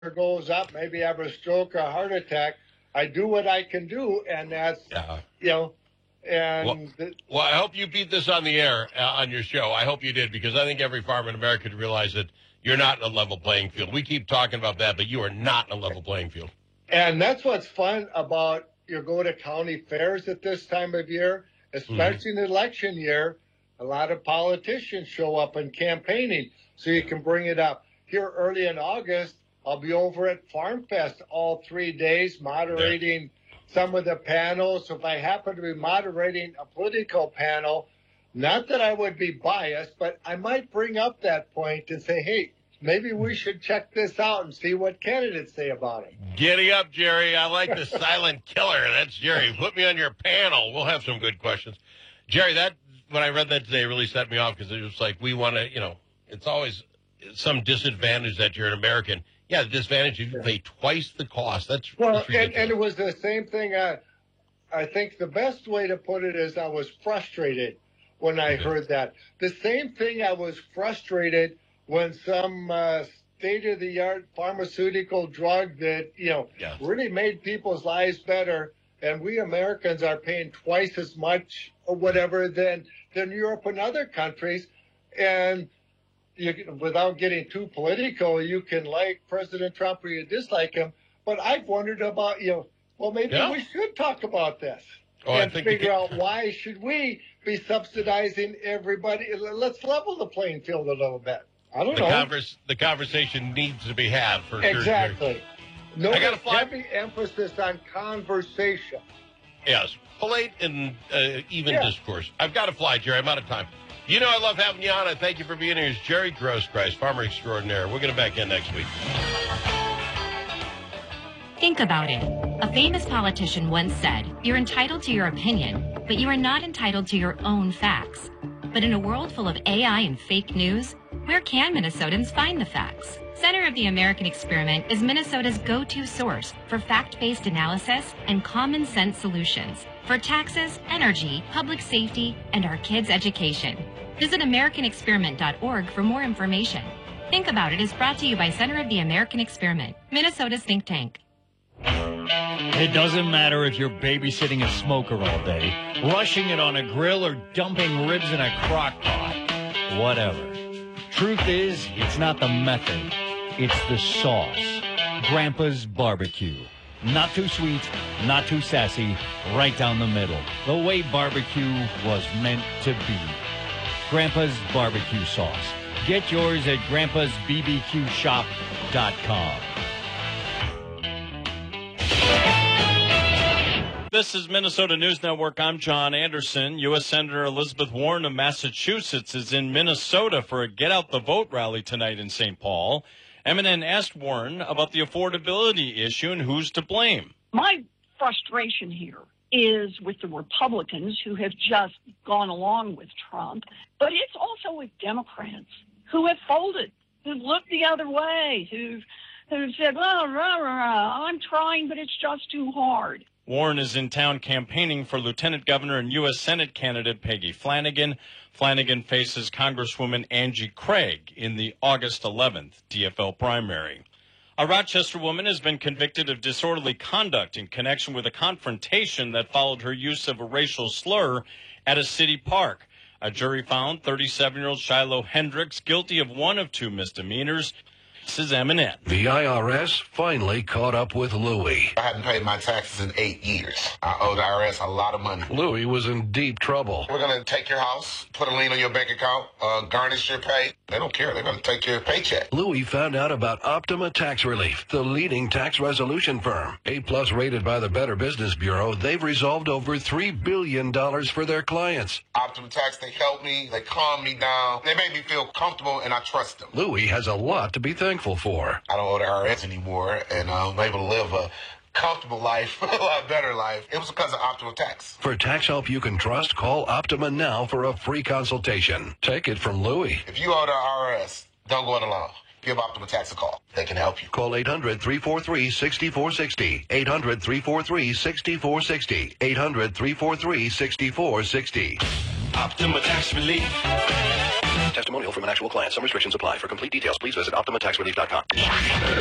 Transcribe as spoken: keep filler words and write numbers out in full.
goes up, maybe I have a stroke or a heart attack. I do what I can do, and that's, yeah. you know, and... Well, the, well, I hope you beat this on the air uh, on your show. I hope you did, because I think every farmer in America could realize that you're not in a level playing field. We keep talking about that, but you are not in a level playing field. And that's what's fun about your go to county fairs at this time of year, especially mm-hmm. in election year. A lot of politicians show up and campaigning, so you can bring it up. Here early in August, I'll be over at Farm Fest all three days moderating yeah. some of the panels. So if I happen to be moderating a political panel, not that I would be biased, but I might bring up that point and say, hey, maybe we should check this out and see what candidates say about it. Giddy up, Jerry. I like the silent killer. That's Jerry. Put me on your panel. We'll have some good questions. Jerry, that when I read that today, really set me off, because it was like, we want to, you know, it's always some disadvantage that you're an American. Yeah, the disadvantage, you pay twice the cost. That's, well, that's and, and it was the same thing. I, I think the best way to put it is I was frustrated when I okay. heard that. The same thing, I was frustrated when some uh, state-of-the-art pharmaceutical drug that, you know, yes. really made people's lives better, and we Americans are paying twice as much or whatever than, than Europe and other countries. And you, without getting too political, you can like President Trump or you dislike him, but I've wondered about, you know, well, maybe yeah. we should talk about this oh, and figure can... out why should we be subsidizing everybody. Let's level the playing field a little bit. I don't the know. Converse, the conversation needs to be had for exactly. sure. No, I got a heavy emphasis on conversation. Yes, polite and uh, even yeah. discourse. I've got to fly, Jerry. I'm out of time. You know I love having you on. I thank you for being here. It's Jerry Grosskreis, farmer extraordinaire. We're going to back in next week. Think about it. A famous politician once said, "You're entitled to your opinion, but you are not entitled to your own facts." But in a world full of A I and fake news, where can Minnesotans find the facts? Center of the American Experiment is Minnesota's go-to source for fact-based analysis and common sense solutions for taxes, energy, public safety, and our kids' education. Visit American Experiment dot org for more information. Think About It is brought to you by Center of the American Experiment, Minnesota's think tank. It doesn't matter if you're babysitting a smoker all day, rushing it on a grill, or dumping ribs in a crock pot. Whatever. Truth is, it's not the method. It's the sauce. Grandpa's Barbecue. Not too sweet, not too sassy, right down the middle. The way barbecue was meant to be. Grandpa's Barbecue Sauce. Get yours at grandpas b b q shop dot com. This is Minnesota News Network. I'm John Anderson. U S Senator Elizabeth Warren of Massachusetts is in Minnesota for a Get Out the Vote rally tonight in Saint Paul. M N N asked Warren about the affordability issue and who's to blame. My frustration here is with the Republicans who have just gone along with Trump, but it's also with Democrats who have folded, who've looked the other way, who've, who've said, well, rah, rah, rah, I'm trying, but it's just too hard. Warren is in town campaigning for Lieutenant Governor and U S Senate candidate Peggy Flanagan. Flanagan faces Congresswoman Angie Craig in the August eleventh D F L primary. A Rochester woman has been convicted of disorderly conduct in connection with a confrontation that followed her use of a racial slur at a city park. A jury found thirty-seven-year-old Shiloh Hendricks guilty of one of two misdemeanors. This is M N N. The I R S finally caught up with Louie. I hadn't paid my taxes in eight years. I owe the I R S a lot of money. Louie was in deep trouble. We're going to take your house, put a lien on your bank account, uh, garnish your pay. They don't care. They're going to take your paycheck. Louie found out about Optima Tax Relief, the leading tax resolution firm. A-plus rated by the Better Business Bureau, they've resolved over three billion dollars for their clients. Optima Tax, they helped me. They calmed me down. They made me feel comfortable, and I trust them. Louie has a lot to be thankful for. I don't owe the I R S anymore, and I'm able to live a comfortable life, a lot better life. It was because of Optima Tax. For tax help you can trust, call Optima now for a free consultation. Take it from Louie. If you owe the I R S, don't go it alone. Give Optima Tax a call. They can help you. Call eight hundred, three four three, six four six zero. eight hundred, three four three, six four six zero. eight hundred, three four three, six four six zero. Optima Tax Relief. Testimonial from an actual client. Some restrictions apply. For complete details, please visit optima tax relief dot com.